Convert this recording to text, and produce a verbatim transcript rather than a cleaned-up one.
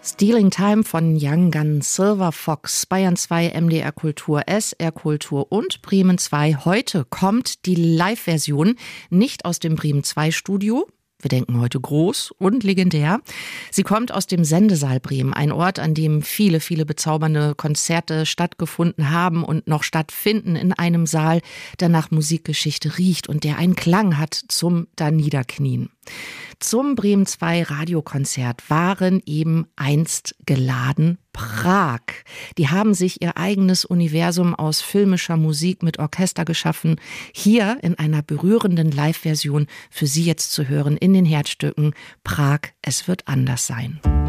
Stealing Time von Young Guns, Silver Fox, Bayern zwei, M D R Kultur, S R Kultur und Bremen zwei. Heute kommt die Live-Version nicht aus dem Bremen zwei Studio. Wir denken heute groß und legendär. Sie kommt aus dem Sendesaal Bremen, ein Ort, an dem viele, viele bezaubernde Konzerte stattgefunden haben und noch stattfinden, in einem Saal, der nach Musikgeschichte riecht und der einen Klang hat zum Daniederknien. Zum Bremen zwei Radiokonzert waren eben einst geladen Prag. Die haben sich ihr eigenes Universum aus filmischer Musik mit Orchester geschaffen. Hier in einer berührenden Live-Version für Sie jetzt zu hören in den Herzstücken Prag, es wird anders sein.